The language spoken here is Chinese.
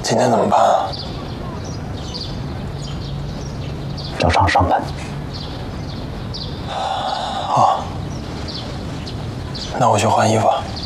今天怎么办啊？ 照常上班。 好，那我去换衣服。